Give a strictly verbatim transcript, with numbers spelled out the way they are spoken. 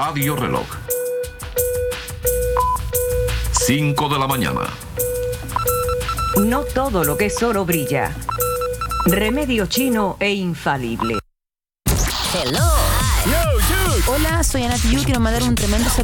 Radio Reloj. cinco de la mañana. No todo lo que es oro brilla. Remedio chino e infalible. Hello. Yo, dude. Hola, soy Ana Tijoux. Quiero mandar un tremendo saludo